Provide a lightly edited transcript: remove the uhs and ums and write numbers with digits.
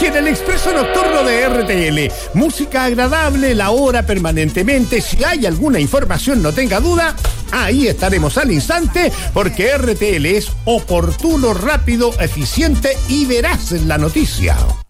Si en el expreso nocturno de RTL, música agradable, la hora permanentemente, si hay alguna información no tenga duda, ahí estaremos al instante, porque RTL es oportuno, rápido, eficiente y veraz en la noticia.